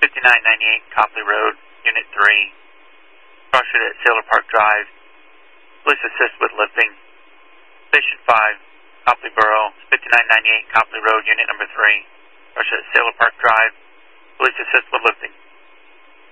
5998 Copley Road, Unit 3. Crossroad at Sailor Park Drive. Police assist with lifting. Station 5, Copley Borough, 5998 Copley Road, Unit number 3. Crossroad at Sailor Park Drive. Police assist with lifting.